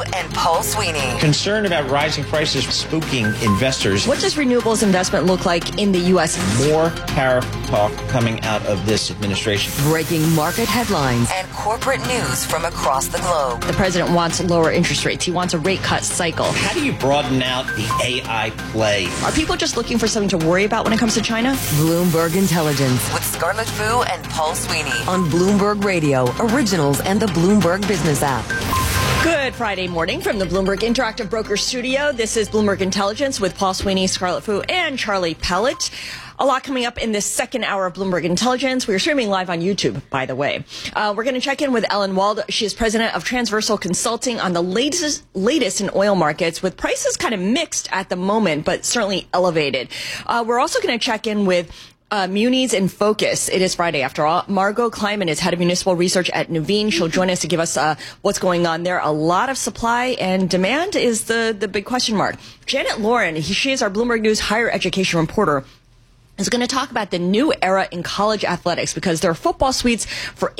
and Paul Sweeney. Concern about rising prices spooking investors. What does renewables investment look like in the U.S.? More tariff talk coming out of this administration. Breaking market headlines and corporate news from across the globe. The president wants lower interest rates. He wants a rate cut cycle. How do you broaden out the AI play? Are people just looking for something to worry about when it comes to China? Bloomberg Intelligence with Scarlett Fu and Paul Sweeney on Bloomberg Radio, Originals, and the Bloomberg Business app. Good Friday morning from the Bloomberg Interactive Broker Studio. This is Bloomberg Intelligence with Paul Sweeney, Scarlett Fu, and Charlie Pellet. A lot coming up in this second hour of Bloomberg Intelligence. We are streaming live on YouTube, by the way. We're going to check in with Ellen Wald. She is president of Transversal Consulting on the latest in oil markets, with prices kind of mixed at the moment, but certainly elevated. We're also going to check in with Munis in Focus. It is Friday after all. Margot Kleiman is head of municipal research at Nuveen. She'll join us to give us what's going on there. A lot of supply and demand is the big question mark. Janet Lauren, she is our Bloomberg News higher education reporter, is going to talk about the new era in college athletics, because there are football suites for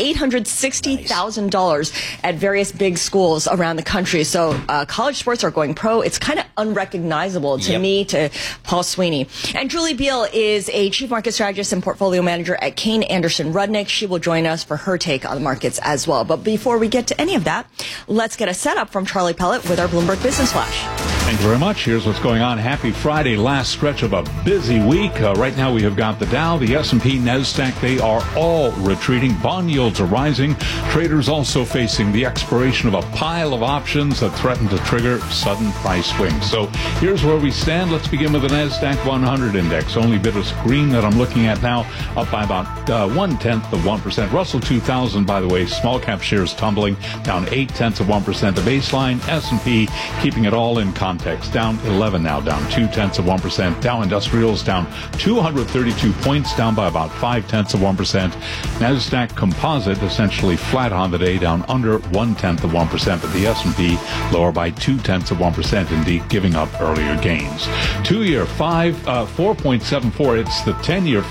$860,000 at various big schools around the country. So college sports are going pro. It's kind of unrecognizable to me, to Paul Sweeney. And Julie Beal is a chief market strategist and portfolio manager at Kayne Anderson Rudnick. She will join us for her take on the markets as well. But before we get to any of that, let's get a setup from Charlie Pellet with our Bloomberg Business Flash. Thank you very much. Here's what's going on. Happy Friday, last stretch of a busy week. Right now we have got the Dow, the S&P, NASDAQ. They are all retreating. Bond yields are rising. Traders also facing the expiration of a pile of options that threaten to trigger sudden price swings. So here's where we stand. Let's begin with the NASDAQ 100 index. Only bit of green that I'm looking at now, up by about 0.1%. Russell 2000, by the way, small cap shares tumbling, down 0.8%. The baseline, S&P, keeping it all in context, down 11 now, down 0.2%. Dow Industrials down 232 points, down by about 0.5%. NASDAQ Composite essentially flat on the day, down under 0.1%, but the S&P lower by 0.2%, indeed giving up earlier gains. 2-year 4.74. It's the 10-year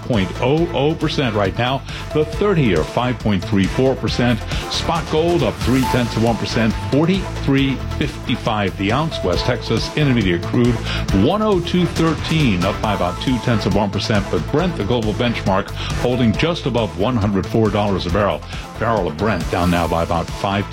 5.00% right now. The 30-year 5.34%. Spot gold up 0.3%, 43.55 the ounce. West Texas Intermediate crude 102.13, up by about 0.2%. But Brent, the global benchmark, holding just above $104 a barrel. Barrel of Brent down now by about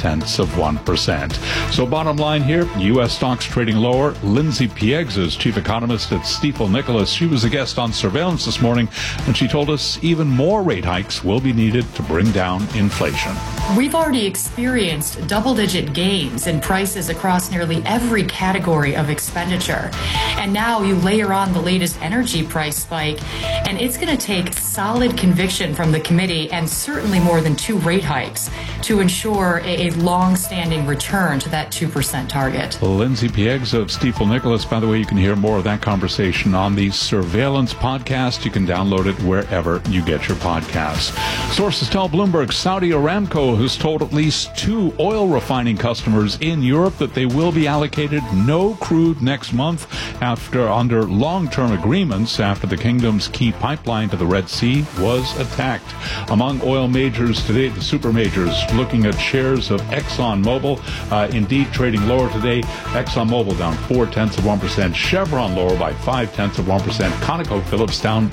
0.5%. So bottom line here, U.S. stocks trading lower. Lindsay Pieggs is chief economist at Stifel Nicolaus. She was a guest on Surveillance this morning, and she told us even more rate hikes will be needed to bring down inflation. We've already experienced double-digit gains in prices across nearly every category of expenditure. And now you layer on the latest energy price spike, and it's going to take solid conviction from the committee and certainly more than 2 rate hikes to ensure a long-standing return to that 2% target. Lindsay Pieggs of Stifel Nicolaus. By the way, you can hear more of that conversation on the Surveillance podcast. You can download it wherever you get your podcasts. Sources tell Bloomberg Saudi Aramco has told at least 2 oil refining customers in Europe that they will be allocated no crude next month under long-term agreements after the kingdom's key pipeline to the Red Sea was attacked. Among oil majors today, the super majors looking at shares of ExxonMobil, indeed trading lower today. ExxonMobil down 0.4%. Chevron lower by 0.5%. ConocoPhillips down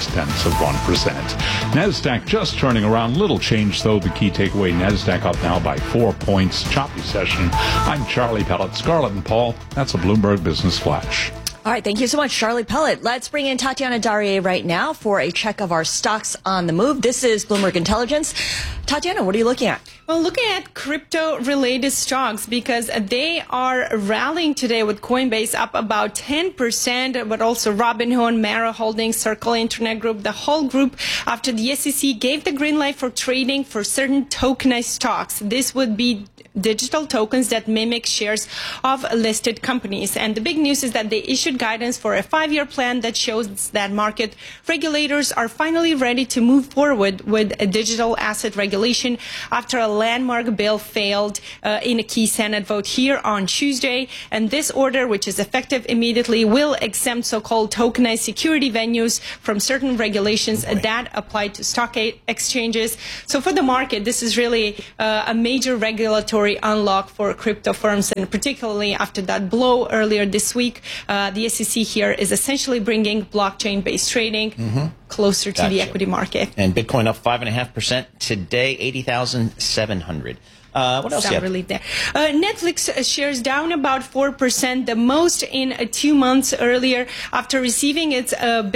0.6%. NASDAQ just turning around. Little change, though. The key takeaway, NASDAQ up now by 4 points. Choppy session. I'm Charlie Pellet. Scarlett and Paul, that's a Bloomberg Business Flash. All right, thank you so much, Charlie Pellet. Let's bring in Tatiana Darrier right now for a check of our stocks on the move. This is Bloomberg Intelligence. Tatiana, what are you looking at? Well, looking at crypto-related stocks, because they are rallying today with Coinbase up about 10%, but also Robinhood, Mara Holdings, Circle Internet Group, the whole group, after the SEC gave the green light for trading for certain tokenized stocks. This would be digital tokens that mimic shares of listed companies. And the big news is that they issued guidance for a 5-year plan that shows that market regulators are finally ready to move forward with a digital asset regulation after a landmark bill failed in a key Senate vote here on Tuesday. And this order, which is effective immediately, will exempt so-called tokenized security venues from certain regulations that apply to stock exchanges. So for the market, this is really a major regulatory regulatory unlock for crypto firms, and particularly after that blow earlier this week, the SEC here is essentially bringing blockchain-based trading closer to the equity market. And Bitcoin up 5.5% today, 80,700. What else? Some relief there. Netflix shares down about 4%, the most in 2 months earlier, after receiving its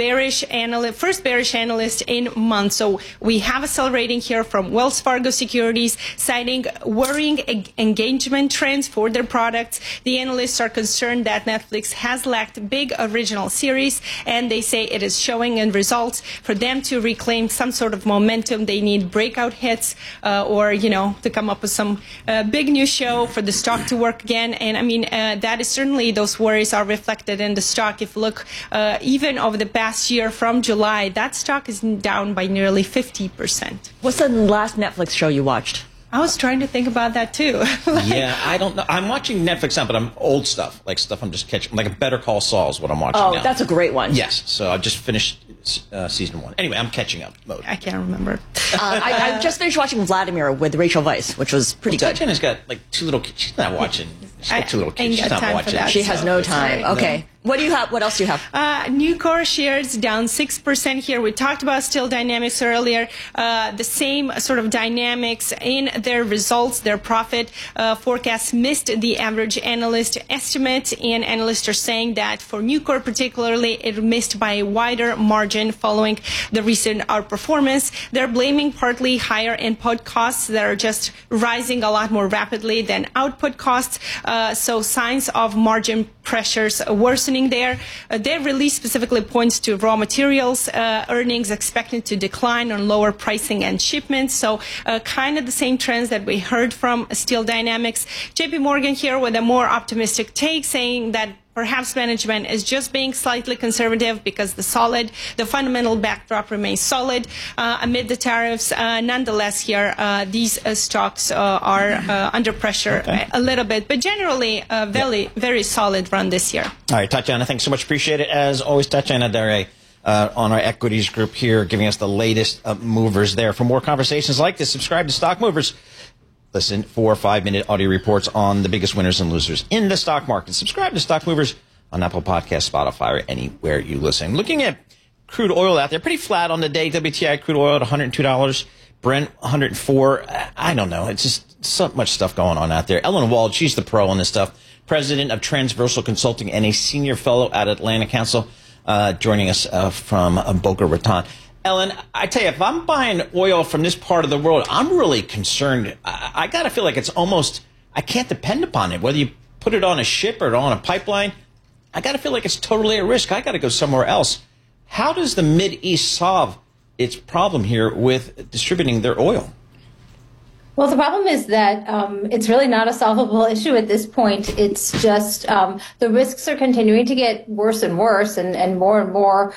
first bearish analyst in months. So we have accelerating here from Wells Fargo Securities, citing worrying engagement trends for their products. The analysts are concerned that Netflix has lacked big original series, and they say it is showing in results. For them to reclaim some sort of momentum, they need breakout hits or, to come up with some big new show for the stock to work again. And I mean, that is certainly, those worries are reflected in the stock. If you look even over the past year from July, that stock is down by nearly 50%. What's the last Netflix show you watched? I was trying to think about that too. Yeah, I don't know. I'm watching Netflix now, but I'm old stuff, like stuff I'm just catching, like a Better Call Saul is what I'm watching now. Oh, that's a great one. Yes, so I just finished season 1. Anyway, I'm catching up mode. I can't remember. I just finished watching Vladimir with Rachel Weisz, which was pretty good. Tatiana's got like 2 little kids. She's not watching. She's got 2 little kids. She's not watching. She has no time. Okay. What do you have? What else do you have? Nucor shares down 6% here. We talked about Steel Dynamics earlier. The same sort of dynamics in their results. Their profit forecast missed the average analyst estimate, and analysts are saying that for Nucor particularly, it missed by a wider margin following the recent outperformance. They're blaming partly higher input costs that are just rising a lot more rapidly than output costs. So signs of margin pressures worsening there. Their release specifically points to raw materials earnings expected to decline on lower pricing and shipments. So kind of the same trends that we heard from Steel Dynamics. JP Morgan here with a more optimistic take, saying that perhaps management is just being slightly conservative because the fundamental backdrop remains solid amid the tariffs. Nonetheless, here these stocks are under pressure a little bit, but generally a very solid run this year. All right, Tatiana, thanks so much. Appreciate it. As always, Tatiana Dare on our equities group here, giving us the latest movers there. For more conversations like this, subscribe to Stock Movers. Listen for 5-minute audio reports on the biggest winners and losers in the stock market. Subscribe to Stock Movers on Apple Podcasts, Spotify, or anywhere you listen. Looking at crude oil out there, pretty flat on the day. WTI crude oil at $102. Brent, $104. I don't know. It's just so much stuff going on out there. Ellen Wald, she's the pro on this stuff. President of Transversal Consulting and a senior fellow at Atlantic Council, joining us from Boca Raton. Ellen, I tell you, if I'm buying oil from this part of the world, I'm really concerned. I got to feel like it's almost, I can't depend upon it. Whether you put it on a ship or on a pipeline, I got to feel like it's totally at risk. I got to go somewhere else. How does the Mideast solve its problem here with distributing their oil? Well, the problem is that it's really not a solvable issue at this point. It's just the risks are continuing to get worse and worse and more and more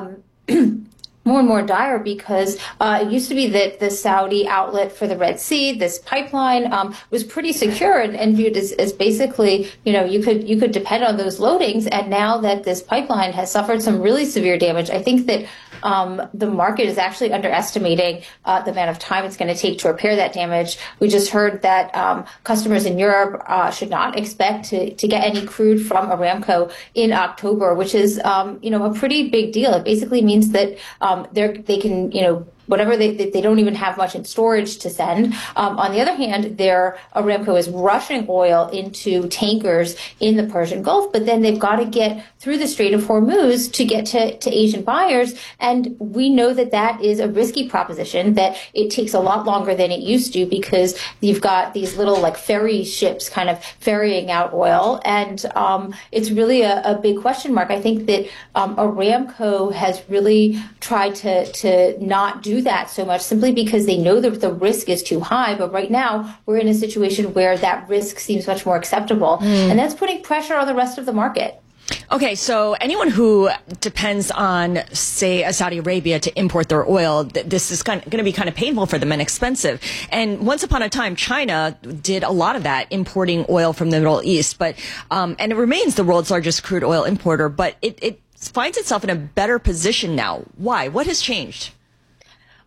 more and more dire, because it used to be that the Saudi outlet for the Red Sea, this pipeline, was pretty secure and viewed as basically, you could depend on those loadings. And now that this pipeline has suffered some really severe damage, I think that the market is actually underestimating the amount of time it's going to take to repair that damage. We just heard that customers in Europe should not expect to get any crude from Aramco in October, which is a pretty big deal. It basically means that they can whatever they don't even have much in storage to send. On the other hand, Aramco is rushing oil into tankers in the Persian Gulf, but then they've got to get through the Strait of Hormuz to get to Asian buyers. And we know that is a risky proposition, that it takes a lot longer than it used to, because you've got these little ferry ships kind of ferrying out oil. And it's really a big question mark. I think that Aramco has really tried to not do that so much, simply because they know that the risk is too high. But right now we're in a situation where that risk seems much more acceptable, and that's putting pressure on the rest of the market. Okay, so anyone who depends on, say, Saudi Arabia to import their oil, this is going to be kind of painful for them and expensive. And once upon a time, China did a lot of that, importing oil from the Middle East. But and it remains the world's largest crude oil importer, but it finds itself in a better position now. Why? What has changed?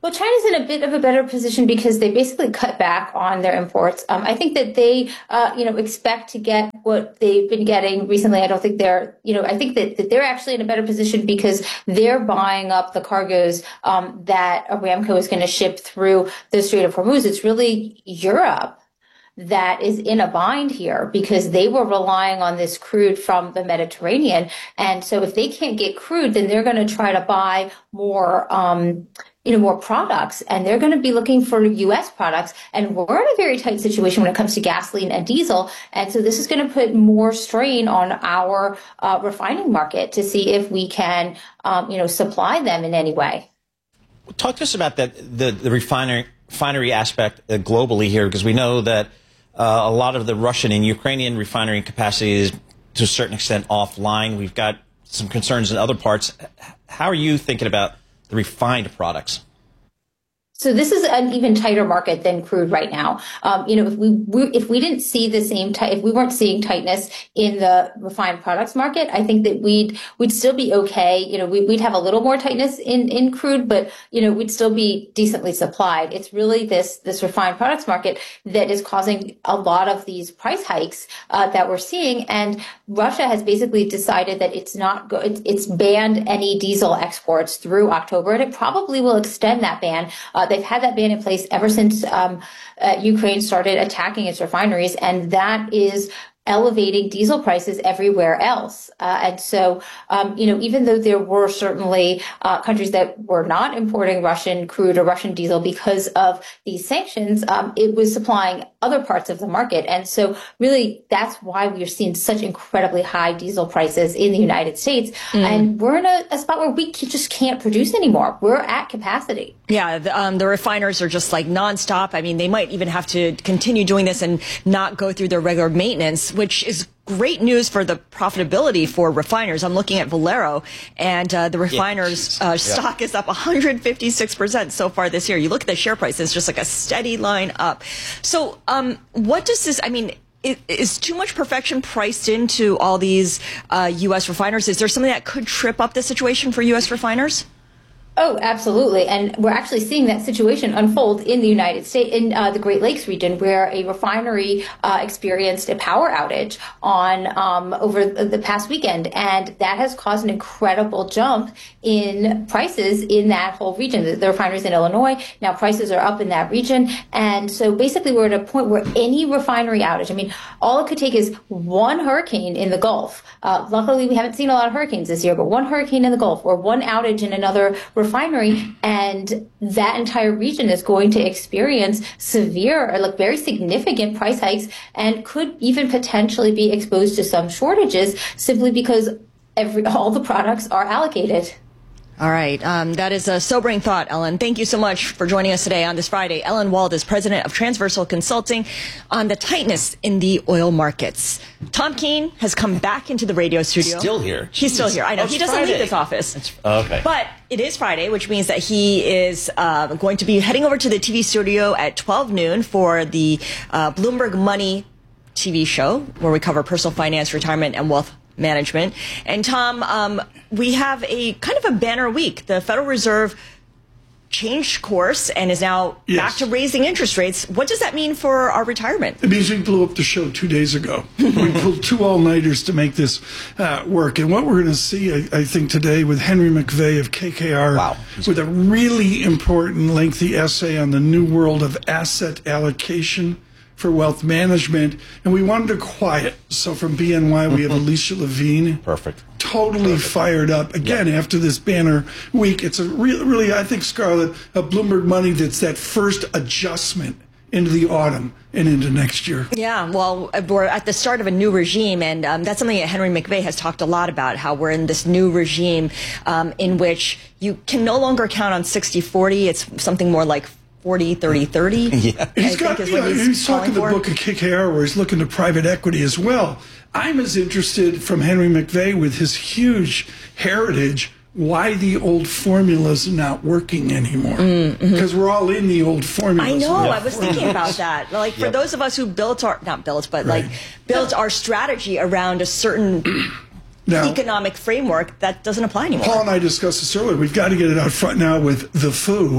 Well, China's in a bit of a better position because they basically cut back on their imports. I think that they, expect to get what they've been getting recently. I don't think they're, I think that they're actually in a better position because they're buying up the cargoes that Aramco is going to ship through the Strait of Hormuz. It's really Europe that is in a bind here because they were relying on this crude from the Mediterranean. And so if they can't get crude, then they're going to try to buy more, more products, and they're going to be looking for U.S. products. And we're in a very tight situation when it comes to gasoline and diesel. And so this is going to put more strain on our refining market to see if we can, supply them in any way. Talk to us about the refinery aspect globally here, because we know that a lot of the Russian and Ukrainian refinery capacity is to a certain extent offline. We've got some concerns in other parts. How are you thinking about the refined products? So this is an even tighter market than crude right now. If we didn't see the same if we weren't seeing tightness in the refined products market, I think that we'd still be okay. We'd have a little more tightness in crude, but we'd still be decently supplied. It's really this refined products market that is causing a lot of these price hikes that we're seeing. And Russia has basically decided that it's it's banned any diesel exports through October, and it probably will extend that ban. They've had that ban in place ever since Ukraine started attacking its refineries, and that is elevating diesel prices everywhere else. And so, even though there were certainly countries that were not importing Russian crude or Russian diesel because of these sanctions, it was supplying other parts of the market. And so really, that's why we're seeing such incredibly high diesel prices in the United States. And we're in a spot where we just can't produce anymore. We're at capacity. Yeah, the refiners are just like nonstop. I mean, they might even have to continue doing this and not go through their regular maintenance, which is great news for the profitability for refiners. I'm looking at Valero, and the refiners' stock is up 156% so far this year. You look at the share price, it's just like a steady line up. So what does this, is too much perfection priced into all these U.S. refiners? Is there something that could trip up the situation for U.S. refiners? Oh, absolutely. And we're actually seeing that situation unfold in the United States, in the Great Lakes region, where a refinery experienced a power outage on over the past weekend. And that has caused an incredible jump in prices in that whole region. The refineries in Illinois, now prices are up in that region. And so basically we're at a point where any refinery outage, all it could take is one hurricane in the Gulf. Luckily, we haven't seen a lot of hurricanes this year, but one hurricane in the Gulf or one outage in another refinery, and that entire region is going to experience severe, very significant price hikes, and could even potentially be exposed to some shortages simply because all the products are allocated. All right. That is a sobering thought, Ellen. Thank you so much for joining us today on this Friday. Ellen Wald is president of Transversal Consulting on the tightness in the oil markets. Tom Keene has come back into the radio studio. Still here. He's still here. I know. He doesn't leave this office. Okay. But it is Friday, which means that he is going to be heading over to the TV studio at 12 noon for the Bloomberg Money TV show, where we cover personal finance, retirement, and wealth management. And Tom, we have a kind of a banner week. The Federal Reserve changed course and is now back to raising interest rates. What does that mean for our retirement? It means we blew up the show 2 days ago. We pulled 2 all-nighters to make this work. And what we're going to see, I think, today with Henry McVeigh of KKR, with a really important, lengthy essay on the new world of asset allocation for wealth management, and we wanted to quiet. So from BNY, we have Alicia Levine. Perfect. Totally fired up. Again, after this banner week, it's a really, I think, Scarlett, a Bloomberg Money that's that first adjustment into the autumn and into next year. Yeah, well, we're at the start of a new regime, and that's something that Henry McVeigh has talked a lot about, how we're in this new regime in which you can no longer count on 60-40. It's something more like 40-30-30. Yeah. He's talking the book of KKR where he's looking to private equity as well. I'm as interested from Henry McVeigh with his huge heritage why the old formula's not working anymore. Because we're all in the old formula. I know. I was thinking about that. For those of us who built our, built our strategy around a certain economic framework, that doesn't apply anymore. Paul and I discussed this earlier. We've got to get it out front now with the FOO.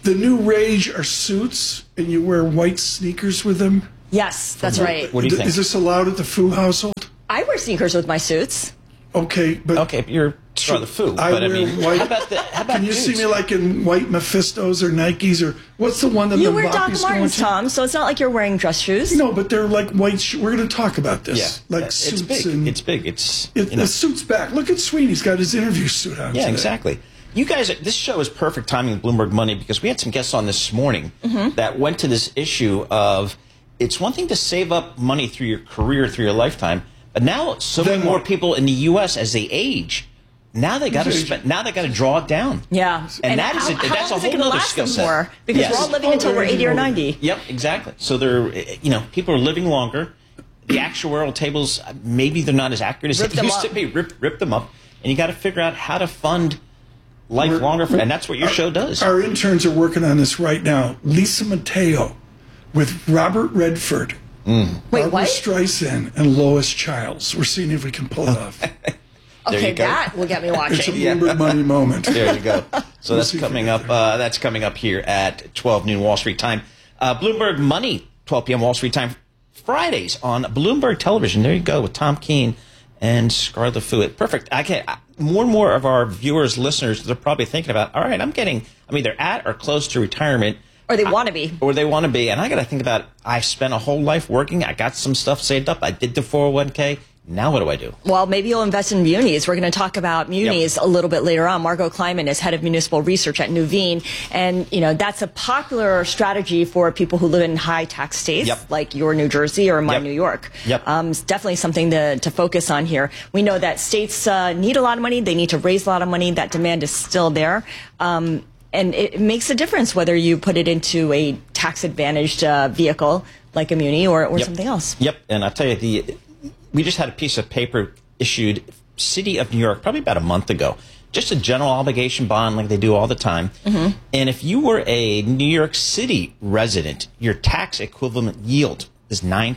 The new rage are suits, and you wear white sneakers with them. Yes, that's right. What do you think? Is this allowed at the Fu household? I wear sneakers with my suits. Okay, but you're the Fu. I But I wear mean, white. how about Can you dudes? see me like in white Mephistos or Nikes or what's the one that You the wear Doc Mbappe's Martens, going to? Tom, so it's not like you're wearing dress shoes. No, but they're like white. We're going to talk about this. Yeah, like it's suits big. and It's big. It's the suit's back. Look at Sweeney's got his interview suit on. Yeah, today. exactly. You guys, this show is perfect timing with Bloomberg Money because we had some guests on this morning that went to this issue of it's one thing to save up money through your career, through your lifetime, but now so many more people in the U.S. as they age, now they got to spend. Now they got to draw it down. Yeah, and that is how that's a long is it whole gonna other last skill them set. for? Because we're all living until we're 80 or 90. Yep, exactly. So they're people are living longer. The actuarial tables maybe they're not as accurate as they used to be. Rip them up, and you got to figure out how to fund life longer, and that's what your show does. Our interns are working on this right now. Lisa Mateo with Robert Redford, Barbara what? Streisand, and Lois Childs. We're seeing if we can pull it off. Okay, you go. that will get me It's a watching. Bloomberg Money moment. There you go. So that's see if coming we up. get That's coming up here at 12 noon Wall Street time. Bloomberg Money, 12 p.m. Wall Street time, Fridays on Bloomberg Television. There you go with Tom Keene and Scarlett Fu. Perfect. More and more of our viewers, listeners, they're probably thinking about, all right, I'm either at or close to retirement. Or they want to be. Or they want to be. And I got to think about, I spent a whole life working. I got some stuff saved up. I did the 401k. Now what do I do? Well, maybe you'll invest in munis. We're going to talk about munis a little bit later on. Margot Kleiman is head of municipal research at Nuveen. And, that's a popular strategy for people who live in high tax states, like your New Jersey or my New York. It's definitely something to focus on here. We know that states need a lot of money. They need to raise a lot of money. That demand is still there. And it makes a difference whether you put it into a tax-advantaged vehicle like a muni or something else. Yep. And I'll tell you, we just had a piece of paper issued, City of New York, probably about a month ago. Just a general obligation bond like they do all the time. And if you were a New York City resident, your tax equivalent yield is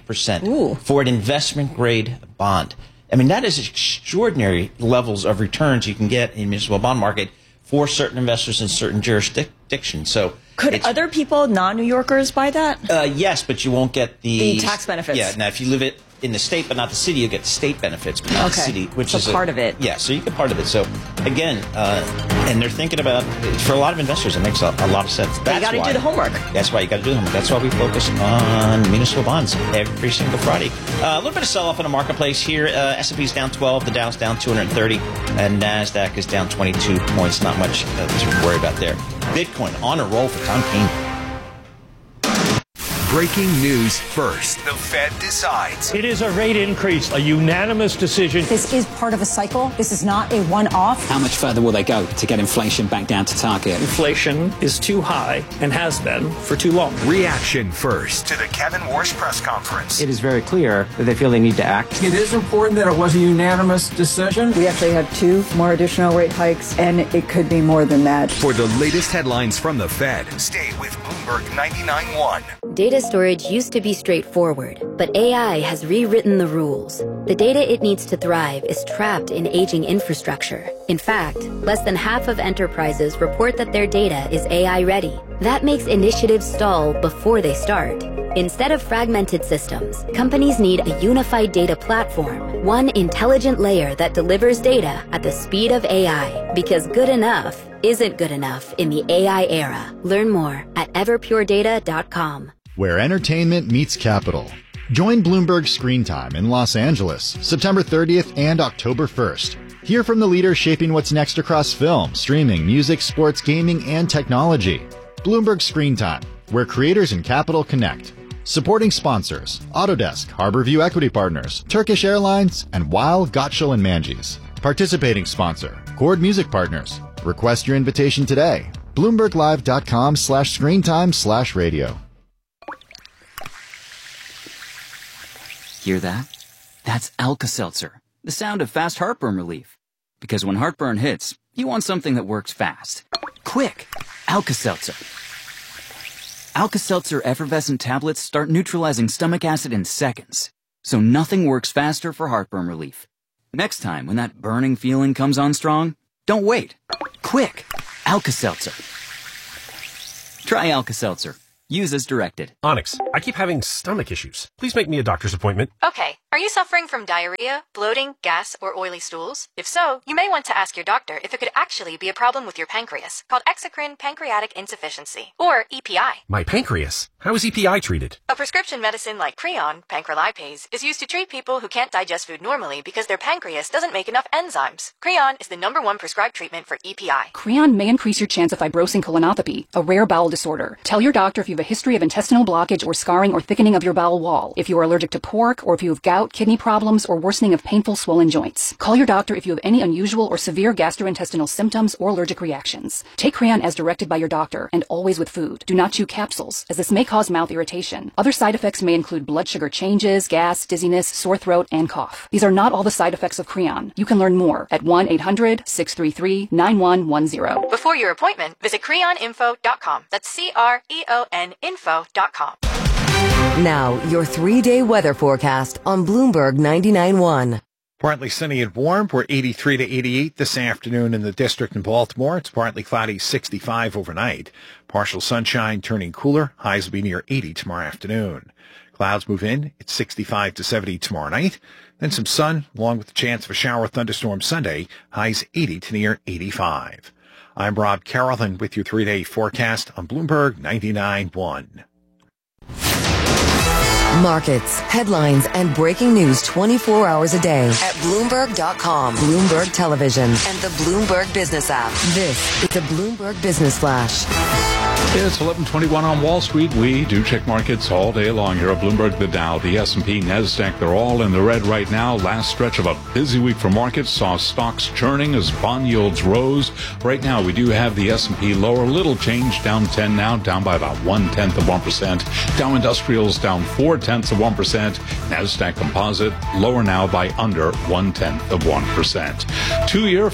9% for an investment-grade bond. I mean, that is extraordinary levels of returns you can get in the municipal bond market for certain investors in certain jurisdictions. So could other people, non-New Yorkers, buy that? Yes, but you won't get the tax benefits. Yeah. Now, if you live in the state but not the city, you get the state benefits, but not the city, which so is part of it. Yeah, so you get part of it. So again, and they're thinking about for a lot of investors, it makes a lot of sense. That's you got to do the homework. That's why you got to do the homework. That's why we focus on municipal bonds every single Friday. A little bit of sell-off in the marketplace here. S&P's down 12, the Dow's down 230, and NASDAQ is down 22 points. Not much to worry about there. Bitcoin on a roll for Tom Keene. Breaking news first. The Fed decides. It is a rate increase, a unanimous decision. This is part of a cycle. This is not a one-off. How much further will they go to get inflation back down to target? Inflation is too high and has been for too long. Reaction first to the Kevin Warsh press conference. It is very clear that they feel they need to act. It is important that it was a unanimous decision. We actually have 2 more additional rate hikes, and it could be more than that. For the latest headlines from the Fed, stay with Bloomberg 99.1. Data storage used to be straightforward, but AI has rewritten the rules. The data it needs to thrive is trapped in aging infrastructure. In fact, less than half of enterprises report that their data is AI ready. That makes initiatives stall before they start. Instead of fragmented systems, companies need a unified data platform, one intelligent layer that delivers data at the speed of AI. Because good enough isn't good enough in the AI era. Learn more at everpuredata.com. Where entertainment meets capital. Join Bloomberg Screen Time in Los Angeles, September 30th and October 1st. Hear from the leaders shaping what's next across film, streaming, music, sports, gaming, and technology. Bloomberg Screen Time, where creators and capital connect. Supporting sponsors, Autodesk, Harborview Equity Partners, Turkish Airlines, and Weil, Gottschall & Manges. Participating sponsor, Chord Music Partners. Request your invitation today. BloombergLive.com/screentime/radio. Hear that? That's Alka-Seltzer, the sound of fast heartburn relief. Because when heartburn hits, you want something that works fast. Quick! Alka-Seltzer. Alka-Seltzer effervescent tablets start neutralizing stomach acid in seconds. So nothing works faster for heartburn relief. Next time when that burning feeling comes on strong, don't wait. Quick! Alka-Seltzer. Try Alka-Seltzer. Use as directed. Onyx, I keep having stomach issues. Please make me a doctor's appointment. Okay. Are you suffering from diarrhea, bloating, gas, or oily stools? If so, you may want to ask your doctor if it could actually be a problem with your pancreas, called exocrine pancreatic insufficiency, or EPI. My pancreas? How is EPI treated? A prescription medicine like Creon, pancrelipase, is used to treat people who can't digest food normally because their pancreas doesn't make enough enzymes. Creon is the #1 prescribed treatment for EPI. Creon may increase your chance of fibrosing colonopathy, a rare bowel disorder. Tell your doctor if you have a history of intestinal blockage or scarring or thickening of your bowel wall, if you are allergic to pork, or if you have gout, kidney problems, or worsening of painful swollen joints. Call your doctor if you have any unusual or severe gastrointestinal symptoms or allergic reactions. Take Creon as directed by your doctor, and always with food. Do not chew capsules, as this may cause mouth irritation. Other side effects may include blood sugar changes, gas, dizziness, sore throat, and cough. These are not all the side effects of Creon. You can learn more at 1-800-633-9110. Before your appointment, visit creoninfo.com. That's CREON info.com. Now, your 3-day weather forecast on Bloomberg 99.1. Partly sunny and warm. We're 83 to 88 this afternoon in the district in Baltimore. It's partly cloudy, 65 overnight. Partial sunshine turning cooler. Highs will be near 80 tomorrow afternoon. Clouds move in. It's 65 to 70 tomorrow night. Then some sun, along with the chance of a shower or thunderstorm Sunday. Highs 80 to near 85. I'm Rob Carroll, with your 3-day forecast on Bloomberg 99.1. Markets, headlines, and breaking news 24 hours a day at Bloomberg.com, Bloomberg Television, and the Bloomberg Business app. This is the Bloomberg Business Flash. It's 11:21 on Wall Street. We do check markets all day long here at Bloomberg. The Dow, the S&P, NASDAQ, they're all in the red right now. Last stretch of a busy week for markets saw stocks churning as bond yields rose. Right now, we do have the S&P lower, little change, down 10 now, down by about 0.1%. Dow Industrials down 0.4%. NASDAQ Composite lower now by under 0.1%. 2-year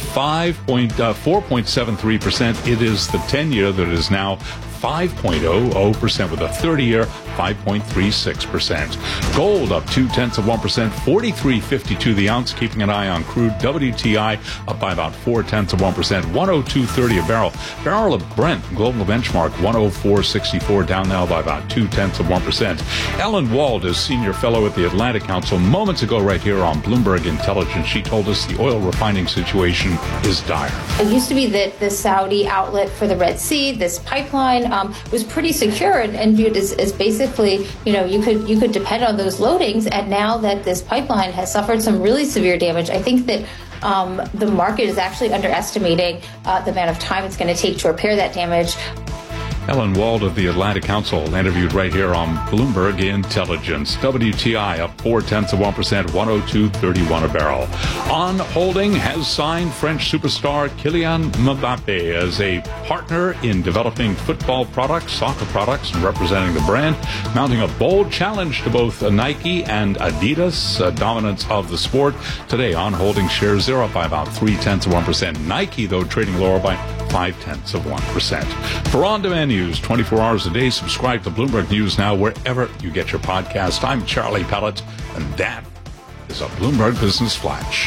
4.73%. It is the 10-year that is now 5.00% with a 30-year 5.36%. Gold up 0.2%, 43.52 the ounce. Keeping an eye on crude. WTI up by about 0.4%, 102.30 a barrel. Barrel of Brent global benchmark 104.64, down now by about 0.2%. Ellen Wald is senior fellow at the Atlantic Council. Moments ago, right here on Bloomberg Intelligence, she told us the oil refining situation is dire. It used to be that the Saudi outlet for the Red Sea, this pipeline, was pretty secure and viewed as basically, you could depend on those loadings. And now that this pipeline has suffered some really severe damage, I think that the market is actually underestimating the amount of time it's going to take to repair that damage. Ellen Wald of the Atlantic Council, interviewed right here on Bloomberg Intelligence. WTI up 0.4%, 102.31 a barrel. On Holding has signed French superstar Kylian Mbappe as a partner in developing football products, soccer products, and representing the brand, mounting a bold challenge to both Nike and Adidas, dominance of the sport. Today, On Holding shares zero by about 0.3%. Nike, though, trading lower by 0.5%. For on-demand news 24 hours a day, subscribe to Bloomberg News Now wherever you get your podcast. I'm Charlie Pellet, and that is a Bloomberg Business Flash.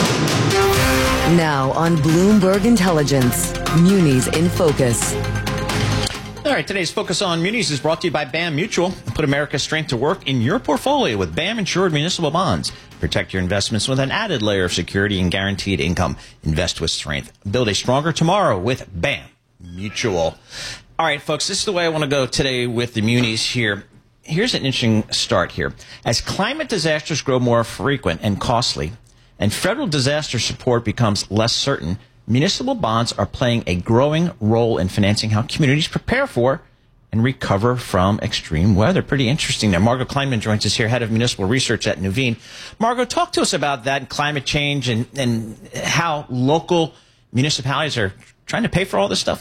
Now on Bloomberg Intelligence, Munis in Focus. All right, today's Focus on Munis is brought to you by BAM Mutual. Put America's strength to work in your portfolio with BAM Insured Municipal Bonds. Protect your investments with an added layer of security and guaranteed income. Invest with strength. Build a stronger tomorrow with BAM Mutual. All right, folks, this is the way I want to go today with the munis here. Here's an interesting start here. As climate disasters grow more frequent and costly, and federal disaster support becomes less certain, municipal bonds are playing a growing role in financing how communities prepare for and recover from extreme weather. Pretty interesting there. Margot Kleinman joins us here, head of municipal research at Nuveen. Margot, talk to us about that, climate change, and how local municipalities are trying to pay for all this stuff.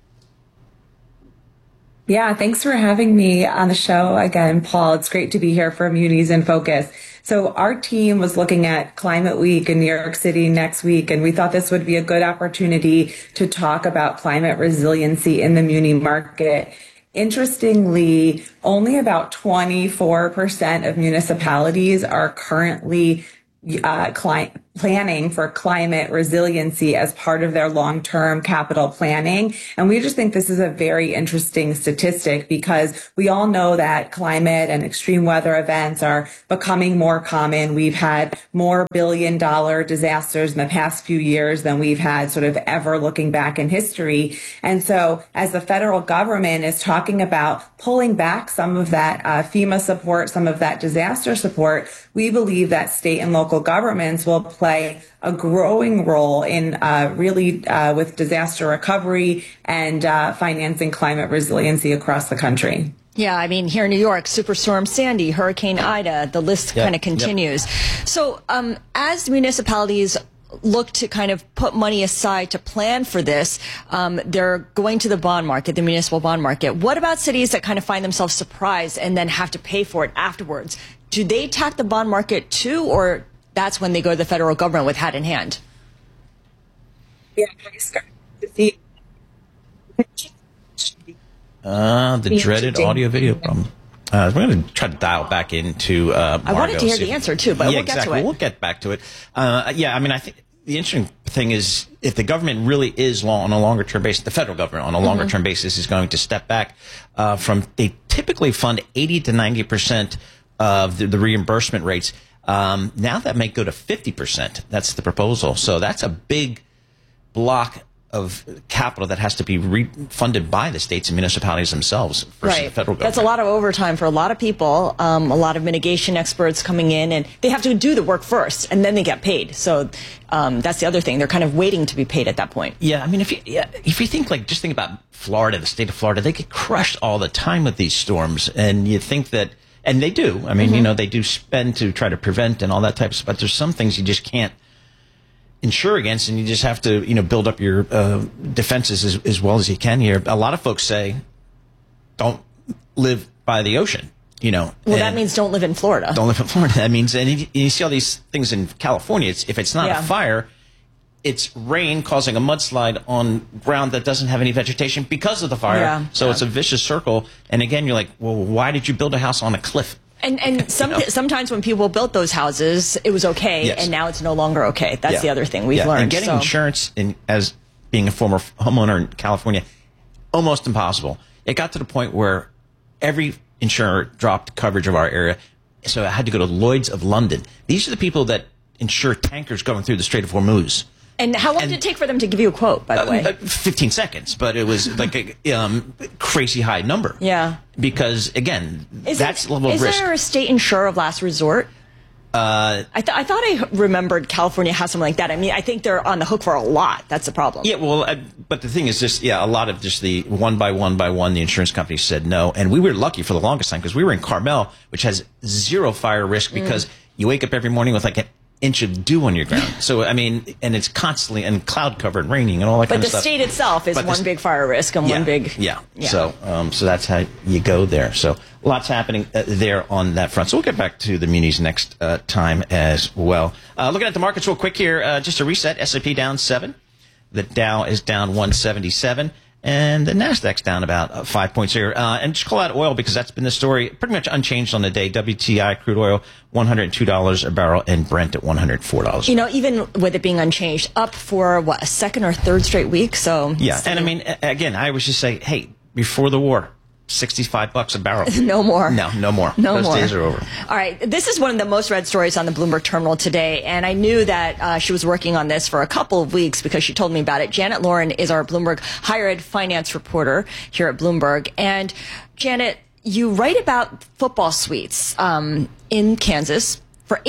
Yeah, thanks for having me on the show again, Paul. It's great to be here for Munis in Focus. So our team was looking at Climate Week in New York City next week, and we thought this would be a good opportunity to talk about climate resiliency in the muni market. Interestingly, only about 24% of municipalities are currently planning for climate resiliency as part of their long-term capital planning. And we just think this is a very interesting statistic because we all know that climate and extreme weather events are becoming more common. We've had more billion-dollar disasters in the past few years than we've had sort of ever looking back in history. And so as the federal government is talking about pulling back some of that FEMA support, some of that disaster support, we believe that state and local governments will play a growing role in really with disaster recovery and financing climate resiliency across the country. Yeah, I mean, here in New York, Superstorm Sandy, Hurricane Ida, the list kind of continues. So as municipalities look to kind of put money aside to plan for this, they're going to the bond market, the municipal bond market. What about cities that kind of find themselves surprised and then have to pay for it afterwards? Do they tack the bond market too, or that's when they go to the federal government with hat in hand? Yeah, the dreaded audio-video problem. We're going to try to dial back into Margo. I wanted to hear the answer, too, but we'll get to it. We'll get back to it. Yeah, I mean, I think the interesting thing is if the government really is on a longer-term basis, the federal government on a longer-term basis is going to step back from, they typically fund 80 to 90% of the reimbursement rates. Now that may go to 50%. That's the proposal. So that's a big block of capital that has to be refunded by the states and municipalities themselves versus the federal government. That's a lot of overtime for a lot of people, a lot of mitigation experts coming in, and they have to do the work first, and then they get paid. So that's the other thing. They're kind of waiting to be paid at that point. Yeah, I mean, if you think, just think about Florida, the state of Florida, they get crushed all the time with these storms, and you think that, and they do. I mean, they do spend to try to prevent and all that type of stuff, but there's some things you just can't insure against, and you just have to, build up your defenses as well as you can here. A lot of folks say, don't live by the ocean, Well, that means don't live in Florida. Don't live in Florida. That means, and you see all these things in California, if it's not a fire, it's rain causing a mudslide on ground that doesn't have any vegetation because of the fire. Yeah. So it's a vicious circle. And again, you're like, well, why did you build a house on a cliff? And sometimes when people built those houses, it was okay, and now it's no longer okay. That's the other thing we've learned. And getting insurance as being a former homeowner in California, almost impossible. It got to the point where every insurer dropped coverage of our area, so I had to go to Lloyd's of London. These are the people that insure tankers going through the Strait of Hormuz. And how long did it take for them to give you a quote, by the way? 15 seconds, but it was like a crazy high number. Yeah. Because, again, that's the level of risk. Is there a state insurer of last resort? I thought I remembered California has something like that. I mean, I think they're on the hook for a lot. That's the problem. Yeah, well, but the thing is just, a lot of just the one by one, the insurance companies said no. And we were lucky for the longest time because we were in Carmel, which has zero fire risk because you wake up every morning with like an inch of dew on your ground. So, I mean, and it's constantly and cloud covered, raining and all that kind of stuff. But the state itself is one big fire risk and one big... Yeah. So that's how you go there. So lots happening there on that front. So we'll get back to the munis next time as well. Looking at the markets real quick here, just a reset. S&P down 7. The Dow is down 177. And the Nasdaq's down about 5 points here. And just call out oil because that's been the story pretty much unchanged on the day. WTI crude oil, $102 a barrel, and Brent at $104. Even with it being unchanged, up for a second or third straight week. So yeah, and I mean, again, I always just say, hey, before the war, $65 a barrel. No more. No more. Those days are over. All right. This is one of the most read stories on the Bloomberg terminal today. And I knew that she was working on this for a couple of weeks because she told me about it. Janet Lauren is our Bloomberg higher ed finance reporter here at Bloomberg. And Janet, you write about football suites in Kansas for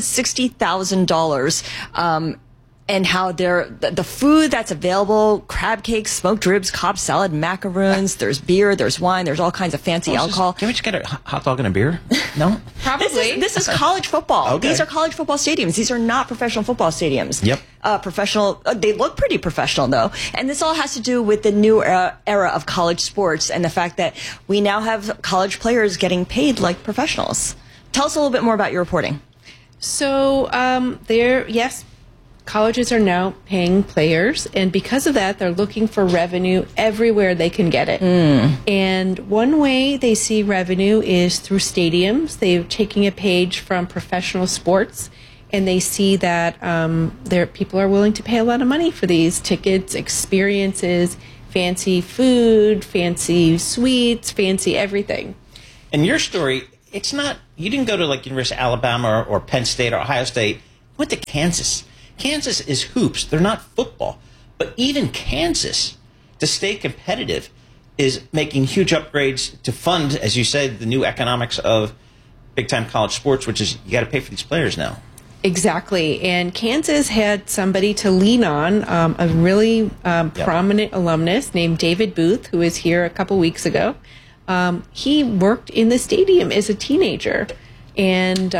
$860,000. And how the food that's available, crab cakes, smoked ribs, Cobb salad, macaroons, there's beer, there's wine, there's all kinds of fancy alcohol. Can we just get a hot dog and a beer? No? Probably. This is college football. Okay. These are college football stadiums. These are not professional football stadiums. Yep. They look pretty professional, though. And this all has to do with the new era of college sports and the fact that we now have college players getting paid like professionals. Tell us a little bit more about your reporting. So, colleges are now paying players, and because of that, they're looking for revenue everywhere they can get it. And one way they see revenue is through stadiums. They're taking a page from professional sports, and they see that people are willing to pay a lot of money for these tickets, experiences, fancy food, fancy sweets, fancy everything. And your story, it's not, you didn't go to like University of Alabama or Penn State or Ohio State. You went to Kansas. Kansas is hoops. They're not football. But even Kansas, to stay competitive, is making huge upgrades to fund, as you said, the new economics of big-time college sports, which is you got to pay for these players now. Exactly. And Kansas had somebody to lean on, a really prominent alumnus named David Booth, who was here a couple weeks ago. He worked in the stadium as a teenager. And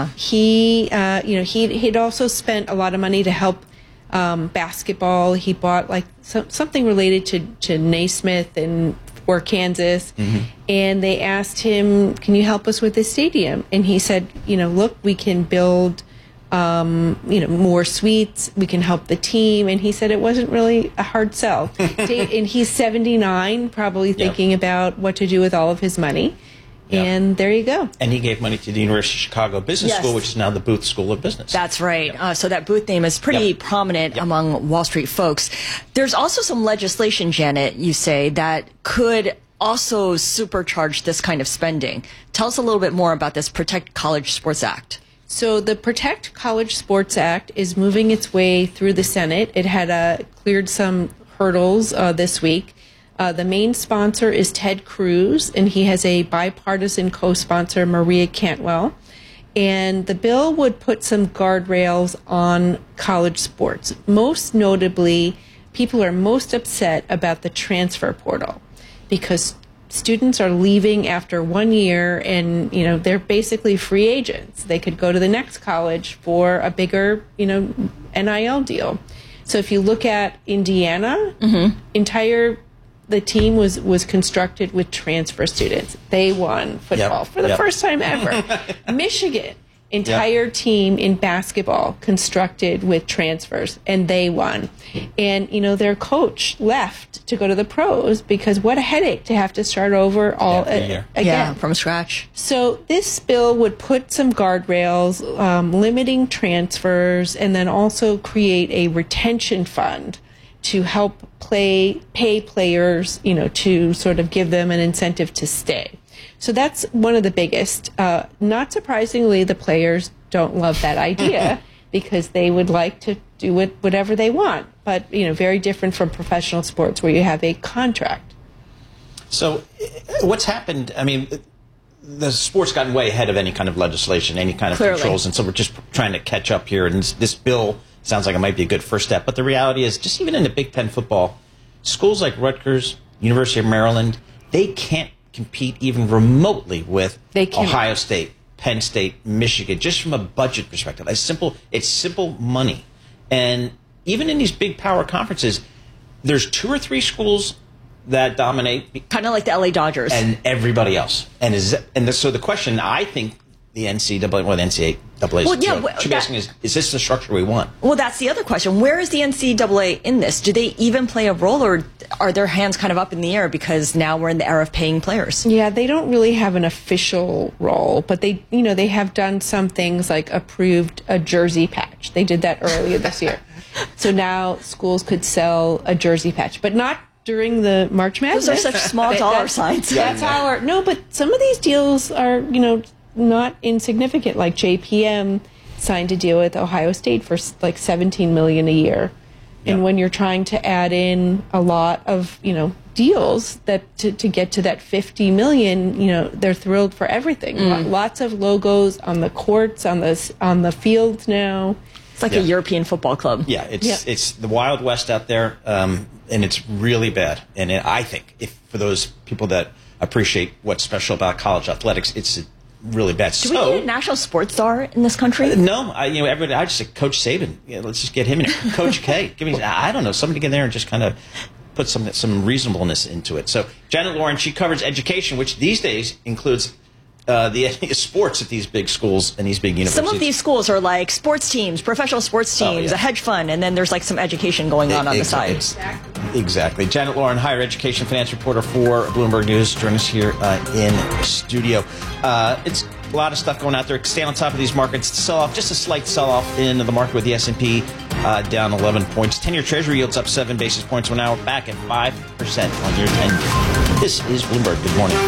he'd also spent a lot of money to help basketball. He bought like something related to Naismith or Kansas. Mm-hmm. And they asked him, can you help us with this stadium? And he said, look, we can build more suites. We can help the team. And he said it wasn't really a hard sell. And he's 79, probably thinking about what to do with all of his money. Yep. And there you go. And he gave money to the University of Chicago Business School, which is now the Booth School of Business. That's right. Yep. So that Booth name is pretty prominent among Wall Street folks. There's also some legislation, Janet, you say, that could also supercharge this kind of spending. Tell us a little bit more about this Protect College Sports Act. So the Protect College Sports Act is moving its way through the Senate. It had cleared some hurdles this week. The main sponsor is Ted Cruz, and he has a bipartisan co-sponsor, Maria Cantwell. And the bill would put some guardrails on college sports. Most notably, people are most upset about the transfer portal because students are leaving after 1 year and, they're basically free agents. They could go to the next college for a bigger, NIL deal. So if you look at Indiana, the team was constructed with transfer students. They won football for the first time ever. Michigan, entire team in basketball constructed with transfers, and they won. And, their coach left to go to the pros because what a headache to have to start over all again. From scratch. So this bill would put some guardrails, limiting transfers, and then also create a retention fund to help pay players, to sort of give them an incentive to stay. So that's one of the biggest. Not surprisingly, the players don't love that idea because they would like to do whatever they want. But, very different from professional sports where you have a contract. So what's happened, the sport's gotten way ahead of any kind of legislation, any kind of controls, and so we're just trying to catch up here. And this bill sounds like it might be a good first step. But the reality is, just even in the Big Ten football, schools like Rutgers, University of Maryland, they can't compete even remotely with Ohio State, Penn State, Michigan, just from a budget perspective. It's simple money. And even in these big power conferences, there's 2 or 3 schools that dominate. Kind of like the LA Dodgers. And everybody else. So the question, I think, the NCAA should be asking is this the structure we want? Well, that's the other question. Where is the NCAA in this? Do they even play a role, or are their hands kind of up in the air because now we're in the era of paying players? Yeah, they don't really have an official role, but they have done some things like approved a jersey patch. They did that earlier this year. So now schools could sell a jersey patch, but not during the March Madness. Those are such small dollar signs. But some of these deals are, not insignificant. Like JPM signed a deal with Ohio State for like $17 million a year. And when you're trying to add in a lot of, deals that to get to that $50 million, they're thrilled for everything. Lots of logos on the courts, on the fields now. It's like a European football club. Yeah, it's the Wild West out there, and it's really bad. And I think for those people that appreciate what's special about college athletics, it's really bad. Do we need a national sports star in this country? No, everybody. I just say Coach Saban. Let's just get him in here. Coach K. Give me. I don't know. Somebody get in there and just kind of put some reasonableness into it. So Janet Lauren, she covers education, which these days includes the sports at these big schools and these big universities. Some of these schools are like sports teams, professional sports teams, a hedge fund, and then there's like some education going on the side. Exactly. Janet Lauren, higher education finance reporter for Bloomberg News, joining us here in studio. It's A lot of stuff going out there. Stay on top of these markets. Sell-off, just a slight sell-off in the market with the S&P down 11 points. 10-year Treasury yields up 7 basis points. We're now back at 5% on your 10-year. This is Bloomberg. Good morning.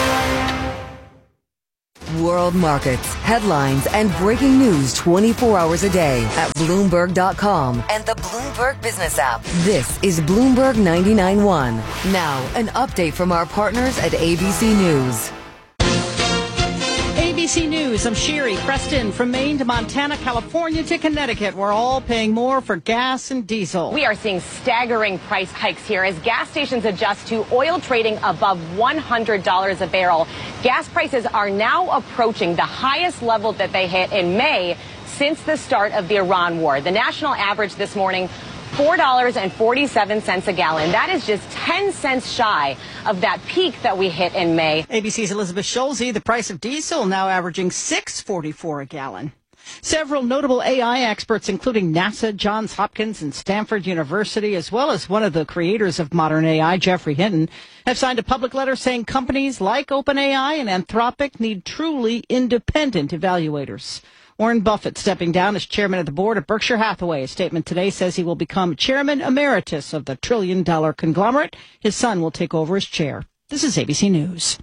World markets, headlines, and breaking news 24 hours a day at Bloomberg.com and the Bloomberg Business app. This is Bloomberg 99.1. Now, an update from our partners at ABC News. ABC News, I'm Sherry Preston. From Maine to Montana, California to Connecticut, we're all paying more for gas and diesel. We are seeing staggering price hikes here as gas stations adjust to oil trading above $100 a barrel. Gas prices are now approaching the highest level that they hit in May since the start of the Iran war. The national average this morning, $4.47 a gallon. That is just 10 cents shy of that peak that we hit in May. ABC's Elizabeth Schulze, the price of diesel now averaging $6.44 a gallon. Several notable AI experts, including NASA, Johns Hopkins, and Stanford University, as well as one of the creators of modern AI, Geoffrey Hinton, have signed a public letter saying companies like OpenAI and Anthropic need truly independent evaluators. Warren Buffett stepping down as chairman of the board of Berkshire Hathaway. A statement today says he will become chairman emeritus of the trillion-dollar conglomerate. His son will take over as chair. This is ABC News.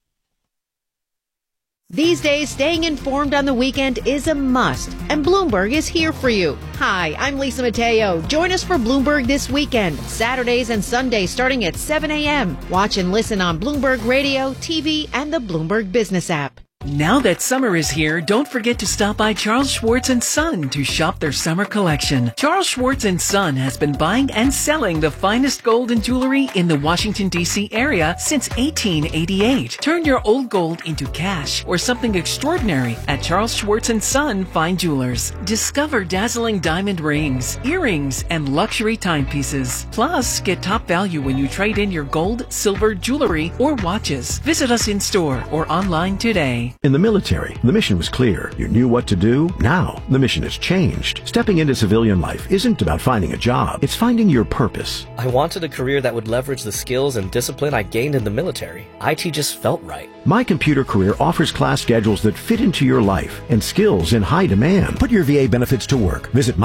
These days, staying informed on the weekend is a must, and Bloomberg is here for you. Hi, I'm Lisa Mateo. Join us for Bloomberg This Weekend, Saturdays and Sundays starting at 7 a.m. Watch and listen on Bloomberg Radio, TV, and the Bloomberg Business app. Now that summer is here, don't forget to stop by Charles Schwartz & Son to shop their summer collection. Charles Schwartz & Son has been buying and selling the finest gold and jewelry in the Washington, D.C. area since 1888. Turn your old gold into cash or something extraordinary at Charles Schwartz & Son Fine Jewelers. Discover dazzling diamond rings, earrings, and luxury timepieces. Plus, get top value when you trade in your gold, silver, jewelry, or watches. Visit us in store or online today. In the military, the mission was clear. You knew what to do. Now, the mission has changed. Stepping into civilian life isn't about finding a job. It's finding your purpose. I wanted a career that would leverage the skills and discipline I gained in the military. IT just felt right. My Computer Career offers class schedules that fit into your life and skills in high demand. Put your VA benefits to work. Visit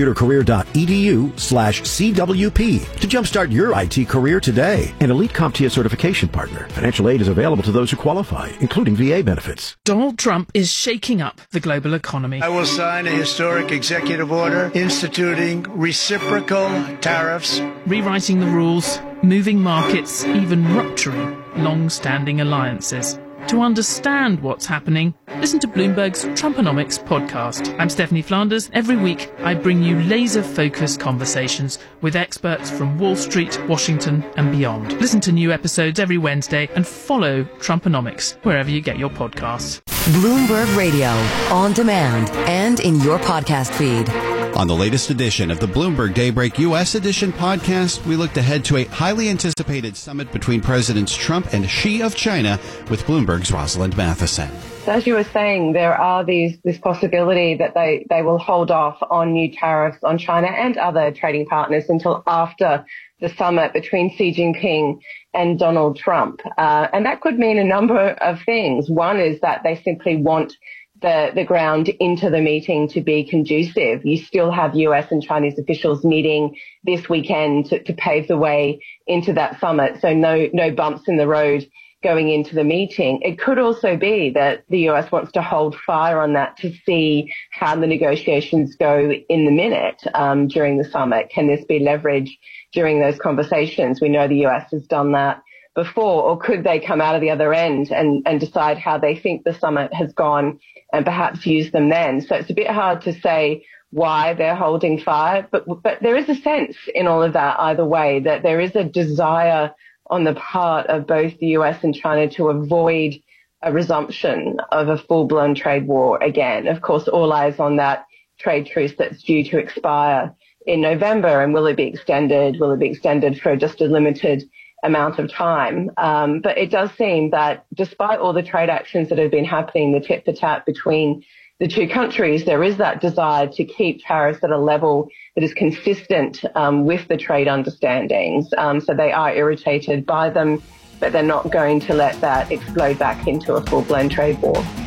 mycomputercareer.edu/CWP to jumpstart your IT career today. An elite CompTIA certification partner. Financial aid is available to those who qualify, including VA benefits. Donald Trump is shaking up the global economy. I will sign a historic executive order instituting reciprocal tariffs, rewriting the rules, moving markets, even rupturing long-standing alliances. To understand what's happening, listen to Bloomberg's Trumponomics podcast. I'm Stephanie Flanders. Every week, I bring you laser-focused conversations with experts from Wall Street, Washington, and beyond. Listen to new episodes every Wednesday and follow Trumponomics wherever you get your podcasts. Bloomberg Radio, on demand and in your podcast feed. On the latest edition of the Bloomberg Daybreak U.S. Edition podcast, we looked ahead to a highly anticipated summit between Presidents Trump and Xi of China with Bloomberg's Rosalind Matheson. As you were saying, there are this possibility that they will hold off on new tariffs on China and other trading partners until after the summit between Xi Jinping and Donald Trump. And that could mean a number of things. One is that they simply want the ground into the meeting to be conducive. You still have US and Chinese officials meeting this weekend to pave the way into that summit. So no bumps in the road going into the meeting. It could also be that the US wants to hold fire on that to see how the negotiations go in the minute during the summit. Can this be leveraged during those conversations? We know the US has done that before. Or could they come out of the other end and decide how they think the summit has gone and perhaps use them then? So it's a bit hard to say why they're holding fire, but there is a sense in all of that either way that there is a desire on the part of both the US and China to avoid a resumption of a full-blown trade war again. Of course, all eyes on that trade truce that's due to expire in November. And will it be extended? Will it be extended for just a limited amount of time? But it does seem that despite all the trade actions that have been happening, the tit-for-tat between the two countries, there is that desire to keep tariffs at a level that is consistent with the trade understandings. So they are irritated by them, but they're not going to let that explode back into a full-blown trade war.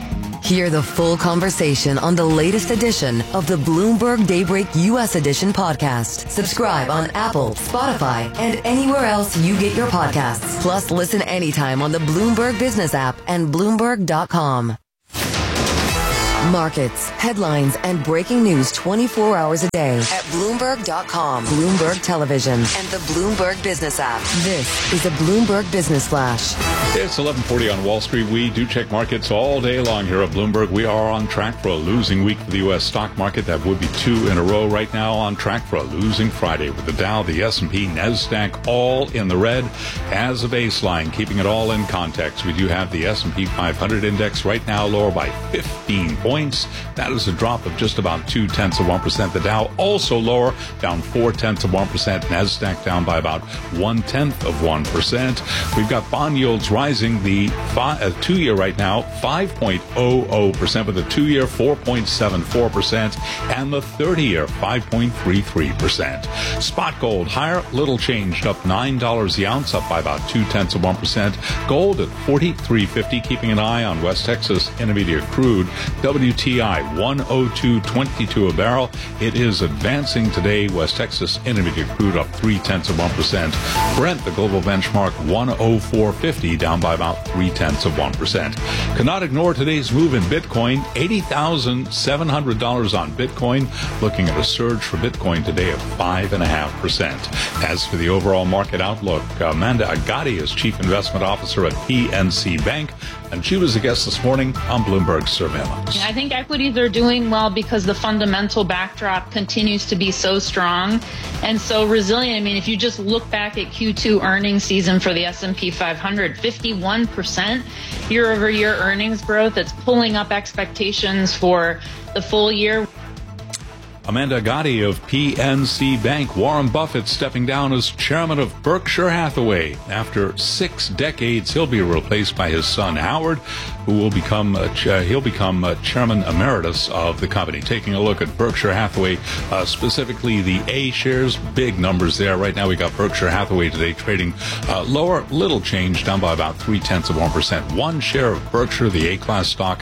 Hear the full conversation on the latest edition of the Bloomberg Daybreak U.S. Edition podcast. Subscribe on Apple, Spotify, and anywhere else you get your podcasts. Plus, listen anytime on the Bloomberg Business app and Bloomberg.com. Markets, headlines, and breaking news 24 hours a day at Bloomberg.com, Bloomberg Television, and the Bloomberg Business app. This is a Bloomberg Business Flash. It's 11:40 on Wall Street. We do check markets all day long here at Bloomberg. We are on track for a losing week for the U.S. stock market. That would be 2 in a row right now. On track for a losing Friday with the Dow, the S&P, NASDAQ all in the red as a baseline. Keeping it all in context, we do have the S&P 500 index right now lower by 15 points. That is a drop of just about 0.2%. The Dow also lower, down 0.4%. NASDAQ down by about 0.1%. We've got bond yields rising. The 2-year right now 5.00%, with the 2-year 4.74%, and the 30-year 5.33%. Spot gold higher, little changed, up $9 the ounce, up by about 0.2%. Gold at $43.50. Keeping an eye on West Texas Intermediate crude. WTI 102.22 a barrel. It is advancing today. West Texas Intermediate crude up 0.3%. Brent, the global benchmark, 104.50, down by about 0.3%. Cannot ignore today's move in Bitcoin. $80,700 on Bitcoin. Looking at a surge for Bitcoin today of 5.5%. As for the overall market outlook, Amanda Agati is Chief Investment Officer at PNC Bank, and she was a guest this morning on Bloomberg Surveillance. I think equities are doing well because the fundamental backdrop continues to be so strong and so resilient. I mean, if you just look back at Q2 earnings season for the S&P 500, 51% year-over-year earnings growth. It's pulling up expectations for the full year. Amanda Agati of PNC Bank. Warren Buffett stepping down as chairman of Berkshire Hathaway. After 6 decades, he'll be replaced by his son Howard, who will become chairman emeritus of the company. Taking a look at Berkshire Hathaway, specifically the A shares, big numbers there. Right now we got Berkshire Hathaway today trading lower, little change, down by about 0.3%. One share of Berkshire, the A-class stock,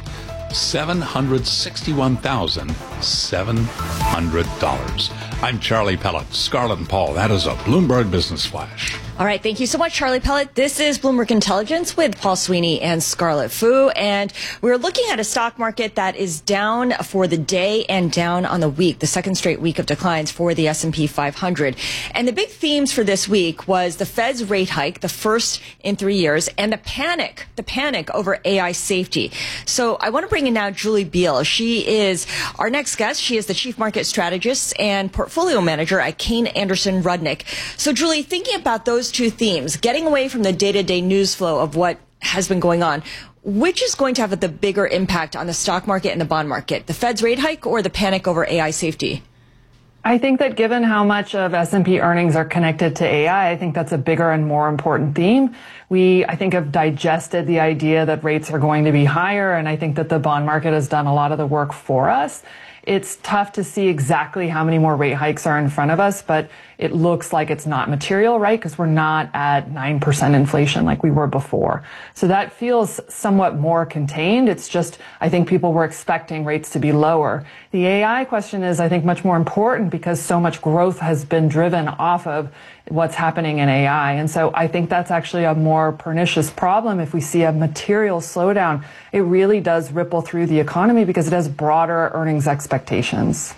$761,700. I'm Charlie Pellet. Scarlett and Paul, that is a Bloomberg Business Flash. All right. Thank you so much, Charlie Pellet. This is Bloomberg Intelligence with Paul Sweeney and Scarlett Fu. And we're looking at a stock market that is down for the day and down on the week, the second straight week of declines for the S&P 500. And the big themes for this week was the Fed's rate hike, the first in 3 years, and the panic over AI safety. So I want to bring in now Julie Biel. She is our next guest. She is the Chief Market Strategist and Portfolio Manager at Kayne Anderson Rudnick. So Julie, thinking about those two themes, getting away from the day-to-day news flow of what has been going on, which is going to have the bigger impact on the stock market and the bond market, the Fed's rate hike or the panic over AI safety? I think that given how much of S&P earnings are connected to AI, I think that's a bigger and more important theme. We, I think, have digested the idea that rates are going to be higher, and I think that the bond market has done a lot of the work for us. It's tough to see exactly how many more rate hikes are in front of us, but it looks like it's not material, right? Because we're not at 9% inflation like we were before. So that feels somewhat more contained. It's just, I think people were expecting rates to be lower. The AI question is, I think, much more important because so much growth has been driven off of what's happening in AI. And so I think that's actually a more pernicious problem. If we see a material slowdown, it really does ripple through the economy because it has broader earnings expectations.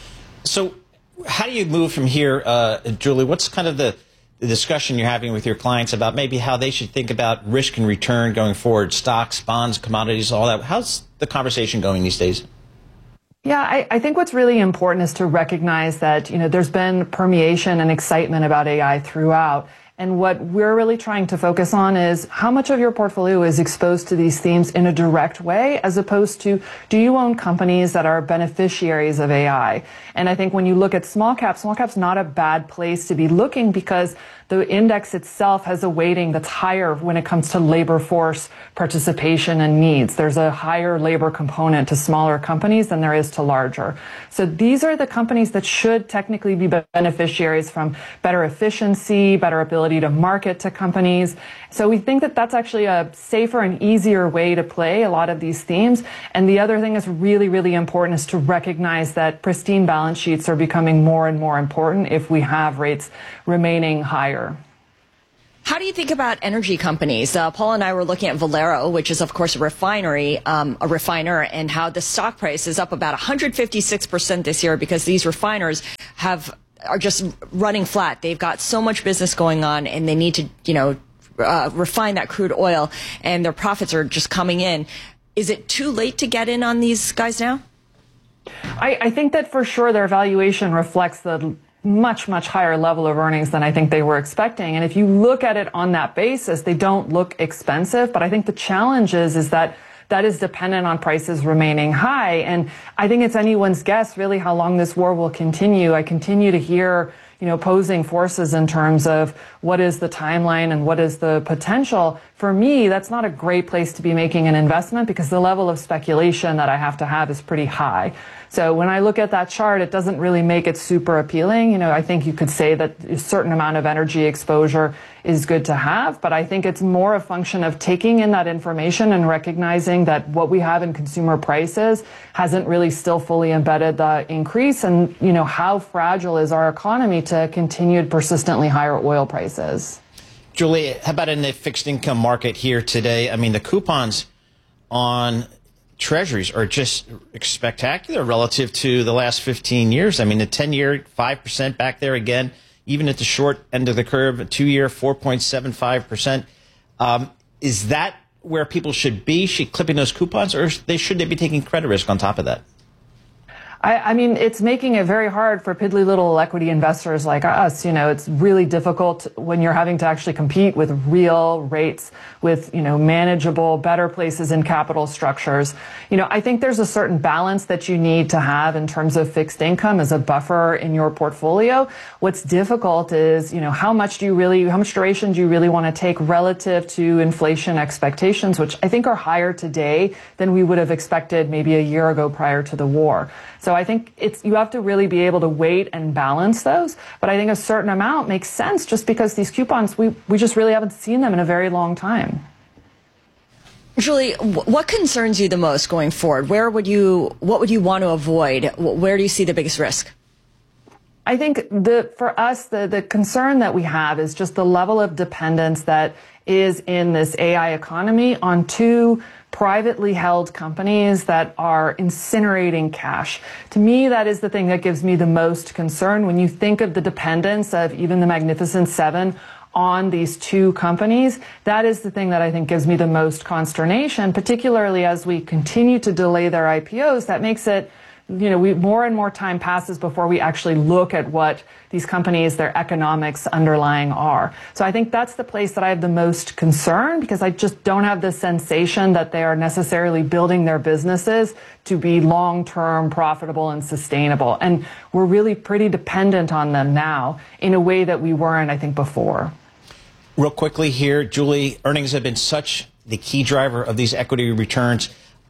So how do you move from here, Julie? What's kind of the discussion you're having with your clients about maybe how they should think about risk and return going forward, stocks, bonds, commodities, all that? How's the conversation going these days? Yeah, I think what's really important is to recognize that, there's been permeation and excitement about AI throughout. And what we're really trying to focus on is how much of your portfolio is exposed to these themes in a direct way, as opposed to, do you own companies that are beneficiaries of AI? And I think when you look at small cap's not a bad place to be looking because the index itself has a weighting that's higher when it comes to labor force participation and needs. There's a higher labor component to smaller companies than there is to larger. So these are the companies that should technically be beneficiaries from better efficiency, better ability ability to market to companies. So we think that that's actually a safer and easier way to play a lot of these themes. And the other thing that's really, really important is to recognize that pristine balance sheets are becoming more and more important if we have rates remaining higher. How do you think about energy companies? Paul and I were looking at Valero, which is, of course, a refiner, and how the stock price is up about 156% this year because these refiners are just running flat. They've got so much business going on, and they need to, refine that crude oil, and their profits are just coming in. Is it too late to get in on these guys now? I think that for sure their valuation reflects the much, much higher level of earnings than I think they were expecting. And if you look at it on that basis, they don't look expensive. But I think the challenge is that is dependent on prices remaining high. And I think it's anyone's guess, really, how long this war will continue. I continue to hear, opposing forces in terms of what is the timeline and what is the potential. For me, that's not a great place to be making an investment because the level of speculation that I have to have is pretty high. So when I look at that chart, it doesn't really make it super appealing. I think you could say that a certain amount of energy exposure is good to have, but I think it's more a function of taking in that information and recognizing that what we have in consumer prices hasn't really still fully embedded the increase, and how fragile is our economy to continued persistently higher oil prices. Julie, how about in the fixed income market here today? I mean, the coupons on Treasuries are just spectacular relative to the last 15 years. I mean, the 10-year, 5% back there again, even at the short end of the curve, a 2-year, 4.75%. Is that where people should be? Clipping those coupons, or should they be taking credit risk on top of that? I mean, it's making it very hard for piddly little equity investors like us. It's really difficult when you're having to actually compete with real rates, with, manageable, better places in capital structures. I think there's a certain balance that you need to have in terms of fixed income as a buffer in your portfolio. What's difficult is, how much duration do you really want to take relative to inflation expectations, which I think are higher today than we would have expected maybe a year ago prior to the war. So I think you have to really be able to wait and balance those. But I think a certain amount makes sense just because these coupons, we just really haven't seen them in a very long time. Julie, what concerns you the most going forward? What would you want to avoid? Where do you see the biggest risk? I think for us, the concern that we have is just the level of dependence that is in this AI economy on two privately held companies that are incinerating cash. To me, that is the thing that gives me the most concern. When you think of the dependence of even the Magnificent Seven on these two companies, that is the thing that I think gives me the most consternation, particularly as we continue to delay their IPOs. That makes it, more and more time passes before we actually look at what these companies, their economics underlying are. So I think that's the place that I have the most concern, because I just don't have the sensation that they are necessarily building their businesses to be long-term profitable and sustainable. And we're really pretty dependent on them now in a way that we weren't, I think, before. Real quickly here, Julie, earnings have been such the key driver of these equity returns.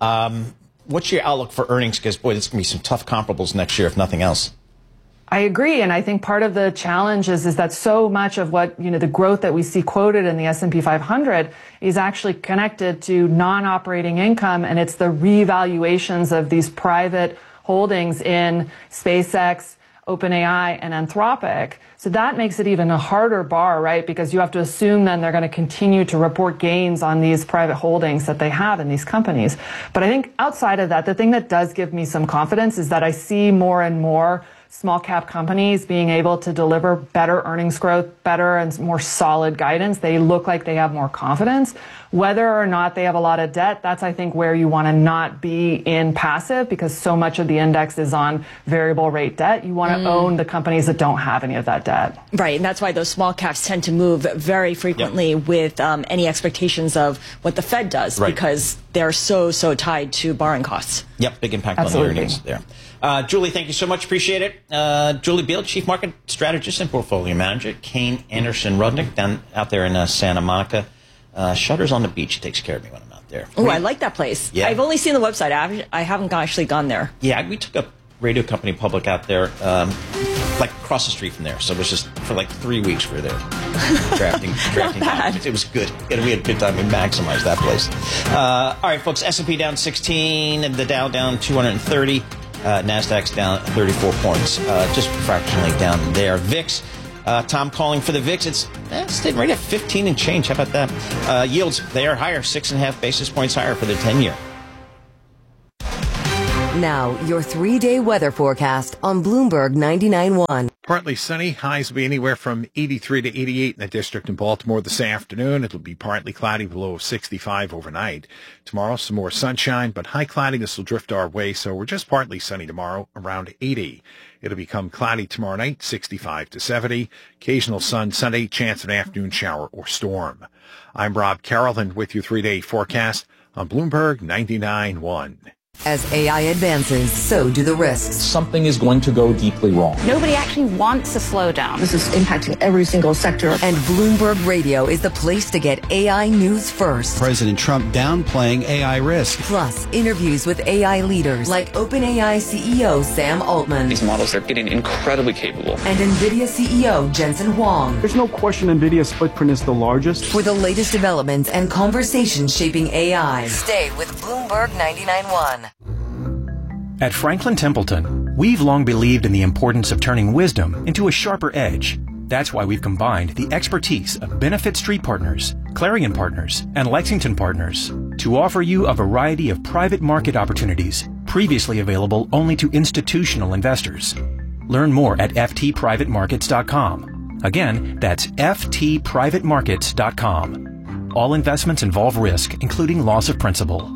What's your outlook for earnings? Because, boy, there's going to be some tough comparables next year, if nothing else. I agree. And I think part of the challenge is that so much of what, the growth that we see quoted in the S&P 500 is actually connected to non-operating income. And it's the revaluations of these private holdings in SpaceX, OpenAI, and Anthropic. So that makes it even a harder bar, right? Because you have to assume then they're going to continue to report gains on these private holdings that they have in these companies. But I think outside of that, the thing that does give me some confidence is that I see more and more small cap companies being able to deliver better earnings growth, better and more solid guidance. They look like they have more confidence. Whether or not they have a lot of debt, that's, I think, where you want to not be in passive, because so much of the index is on variable rate debt. You want to own the companies that don't have any of that debt. Right, and that's why those small caps tend to move very frequently with any expectations of what the Fed does, because they're so tied to borrowing costs. Yep, big impact on the earnings there. Julie, thank you so much. Appreciate it. Julie Beal, Chief Market Strategist and Portfolio Manager at Kayne Anderson Rudnick down out there in Santa Monica. Shutters on the Beach takes care of me when I'm out there. Oh, I like that place. Yeah. I've only seen the website. I haven't actually gone there. Yeah, we took a radio company public out there, like across the street from there. So it was just for like 3 weeks we were there drafting documents. It was good. We had a good time. We maximized that place. All right, folks. S&P down 16, the Dow down 230, Nasdaq's down 34 points, just fractionally down there. VIX. Tom calling for the VIX. It's stayed right at 15 and change. How about that? Yields, they are higher, 6.5 basis points higher for the 10-year. Now, your 3-day weather forecast on Bloomberg 99.1. Partly sunny. Highs will be anywhere from 83 to 88 in the district in Baltimore this afternoon. It'll be partly cloudy, below 65 overnight. Tomorrow, some more sunshine, but high cloudiness will drift our way, so we're just partly sunny tomorrow, around 80. It'll become cloudy tomorrow night, 65 to 70. Occasional sun Sunday, chance of an afternoon shower or storm. I'm Rob Carroll, and with your 3-day forecast on Bloomberg 99.1. As AI advances, so do the risks. Something is going to go deeply wrong. Nobody actually wants to slow down. This is impacting every single sector. And Bloomberg Radio is the place to get AI news first. President Trump downplaying AI risk. Plus, interviews with AI leaders like OpenAI CEO Sam Altman. These models are getting incredibly capable. And NVIDIA CEO Jensen Huang. There's no question NVIDIA's footprint is the largest. For the latest developments and conversations shaping AI, stay with Bloomberg 99.1. At Franklin Templeton, we've long believed in the importance of turning wisdom into a sharper edge. That's why we've combined the expertise of Benefit Street Partners, Clarion Partners, and Lexington Partners to offer you a variety of private market opportunities previously available only to institutional investors. Learn more at ftprivatemarkets.com. Again, that's ftprivatemarkets.com. All investments involve risk, including loss of principal.